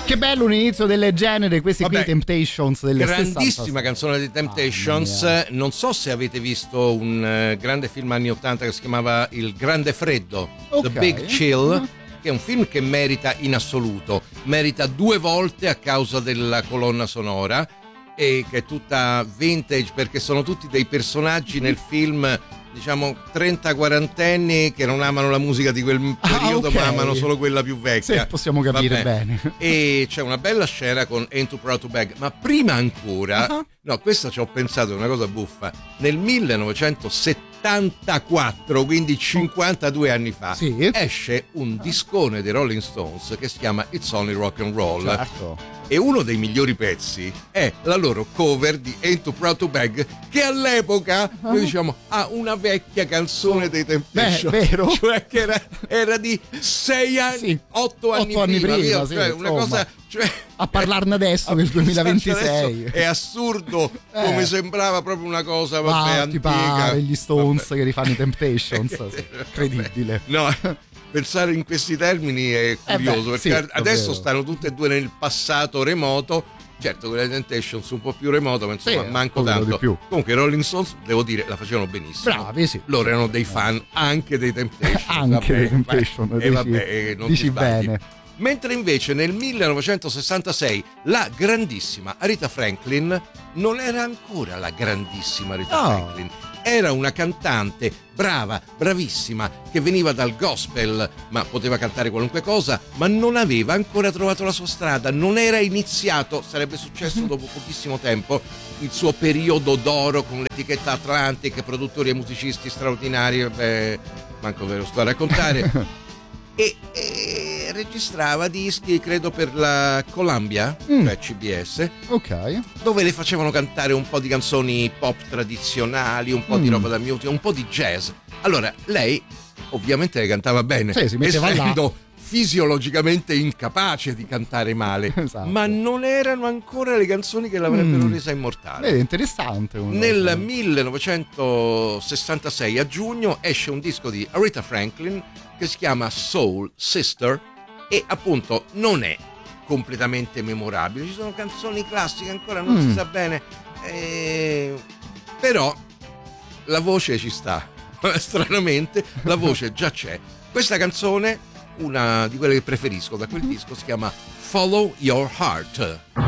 Che bello un inizio del genere, questi qui Temptations delle grandissima canzone dei Temptations. Non so se avete visto un grande film anni 80 che si chiamava Il Grande Freddo, The Big Chill, che è un film che merita in assoluto, merita 2 volte a causa della colonna sonora, e che è tutta vintage perché sono tutti dei personaggi nel film, diciamo 30-40enni che non amano la musica di quel periodo, ma amano solo quella più vecchia. Sì, possiamo capire bene. E c'è una bella scena con Ain't Too Proud to Beg, ma prima ancora, no, questa ci ho pensato, è una cosa buffa, nel 1974, quindi 52 anni fa, esce un discone dei Rolling Stones che si chiama It's Only Rock and Roll. Certo. E uno dei migliori pezzi è la loro cover di Ain't Too Proud to Beg, che all'epoca noi diciamo una vecchia canzone dei Temptation, vero? Cioè che era di 6 anni, 8 anni prima, cioè una cosa, cioè, a parlarne adesso nel 2026 è assurdo, come sembrava proprio una cosa antica. Pare gli Stones che rifanno i Temptations, incredibile. No, pensare in questi termini è curioso, perché adesso stanno tutte e due nel passato remoto. Certo, quelle Temptations un po' più remoto, ma insomma manco tanto. Comunque i Rolling Stones, devo dire, la facevano benissimo. Bravi, sì. Loro erano dei fan anche dei Temptations. Anche dei Temptations, non dici bene. Mentre invece nel 1966 la grandissima Aretha Franklin non era ancora la grandissima Aretha Franklin. Era una cantante brava, bravissima, che veniva dal gospel, ma poteva cantare qualunque cosa, ma non aveva ancora trovato la sua strada, non era iniziato, sarebbe successo dopo pochissimo tempo, il suo periodo d'oro con l'etichetta Atlantic, produttori e musicisti straordinari, manco ve lo sto a raccontare. E registrava dischi, credo, per la Columbia, cioè CBS, dove le facevano cantare un po' di canzoni pop tradizionali, un po' di roba da musica, un po' di jazz. Allora lei ovviamente le cantava bene, essendo fisiologicamente incapace di cantare male, ma non erano ancora le canzoni che l'avrebbero resa immortale. È interessante. Nel 1966 a giugno esce un disco di Aretha Franklin che si chiama Soul Sister, e appunto non è completamente memorabile, ci sono canzoni classiche, ancora non si sa bene, però la voce ci sta. Stranamente la voce già c'è. Questa canzone, una di quelle che preferisco da quel disco, si chiama Follow Your Heart.